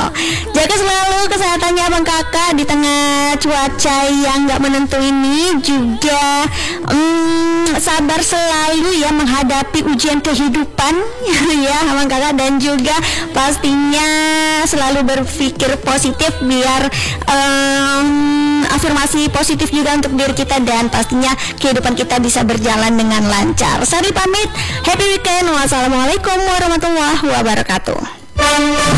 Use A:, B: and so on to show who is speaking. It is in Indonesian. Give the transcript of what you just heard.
A: Jaga selalu kesehatannya abang kakak di tengah cuaca yang gak menentu ini. Juga sabar selalu ya menghadapi ujian kehidupan ya abang kakak. Dan juga pastinya selalu berpikir positif biar afirmasi positif juga untuk diri kita, dan pastinya kehidupan kita bisa berjalan dengan lancar. Sari pamit, happy weekend, wassalamualaikum warahmatullahi wabarakatuh.